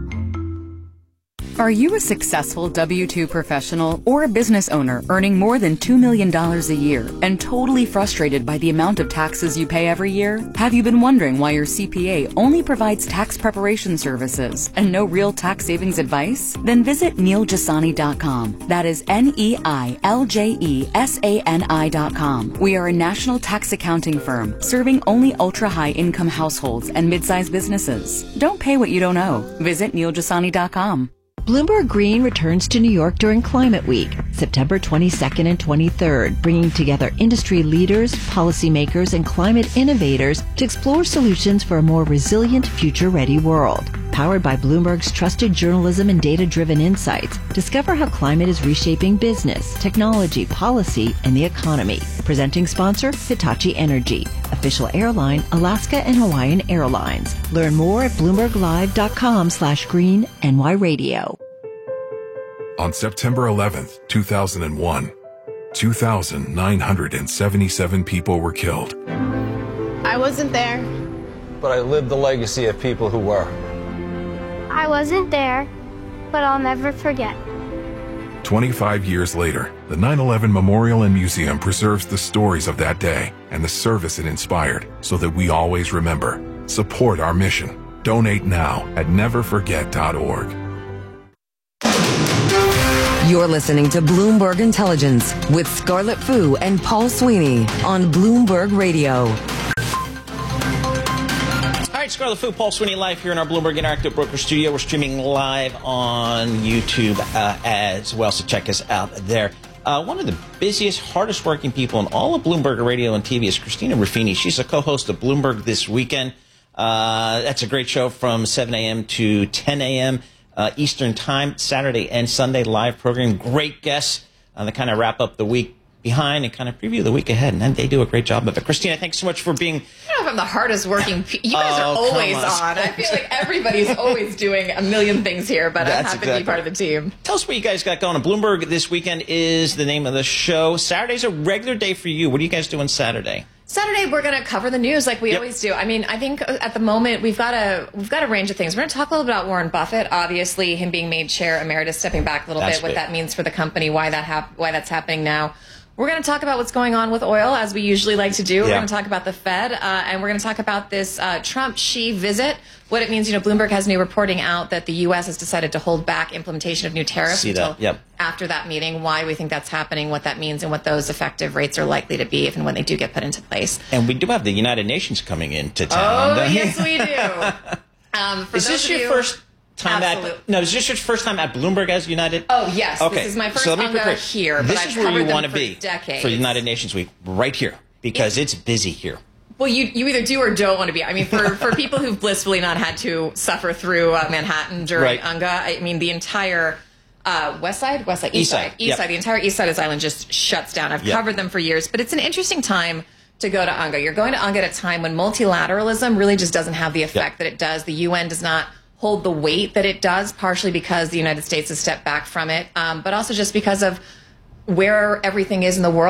Are you a successful W-2 professional or a business owner earning more than $2 million a year and totally frustrated by the amount of taxes you pay every year? Have you been wondering why your CPA only provides tax preparation services and no real tax savings advice? Then visit NeilJasani.com. That is NeilJasani.com. We are a national tax accounting firm serving only ultra-high income households and mid-sized businesses. Don't pay what you don't owe. Visit NeilJasani.com. Bloomberg Green returns to New York during Climate Week, September 22nd and 23rd, bringing together industry leaders, policymakers, and climate innovators to explore solutions for a more resilient, future-ready world. Powered by Bloomberg's trusted journalism and data-driven insights, discover how climate is reshaping business, technology, policy, and the economy. Presenting sponsor, Hitachi Energy. Official airline, Alaska and Hawaiian Airlines. Learn more at BloombergLive.com/green-NY-radio. On September 11th, 2001, 2,977 people were killed. I wasn't there. But I lived the legacy of people who were. I wasn't there, but I'll never forget. 25 years later, the 9/11 Memorial and Museum preserves the stories of that day and the service it inspired so that we always remember. Support our mission. Donate now at neverforget.org. You're listening to Bloomberg Intelligence with Scarlett Fu and Paul Sweeney on Bloomberg Radio. All right, Scarlett Fu, Paul Sweeney live here in our Bloomberg Interactive Broker Studio. We're streaming live on YouTube as well, so check us out there. One of the busiest, hardest working people in all of Bloomberg Radio and TV is Christina Ruffini. She's a co-host of Bloomberg This Weekend. That's a great show from 7 a.m. to 10 a.m. Eastern Time, Saturday and Sunday live program. Great guests that kind of wrap up the week behind and kind of preview the week ahead, and then they do a great job of it. Christina, thanks so much for being... I don't know if I'm the hardest working... You guys are always on. I feel like everybody's always doing a million things here, but I'm happy to be part of the team. Tell us what you guys got going on. Bloomberg This Weekend is the name of the show. Saturday's a regular day for you. What do you guys do on Saturday? Saturday, we're going to cover the news like we always do. I mean, I think at the moment we've got a range of things. We're going to talk a little bit about Warren Buffett, obviously him being made chair emeritus, stepping back a little bit, what that means for the company, why that's happening now. We're going to talk about what's going on with oil, as we usually like to do. We're going to talk about the Fed, and we're going to talk about this Trump-Xi visit, what it means. You know, Bloomberg has new reporting out that the U.S. has decided to hold back implementation of new tariffs until after that meeting, why we think that's happening, what that means, and what those effective rates are likely to be if and when they do get put into place. And we do have the United Nations coming into town. Oh, yes, we do. Is this your first time is this your first time at Bloomberg as United? Oh, yes. Okay. This is my first so let me be UNGA clear. here. This but is I've where you want to be decades. for United Nations Week, right here, because it's busy here. Well, you either do or don't want to be. I mean, for people who've blissfully not had to suffer through Manhattan during UNGA, I mean, the entire East side, the entire east side of this island just shuts down. I've covered them for years, but it's an interesting time to go to UNGA. You're going to UNGA at a time when multilateralism really just doesn't have the effect that it does. The UN does not hold the weight that it does, partially because the United States has stepped back from it, but also just because of where everything is in the world.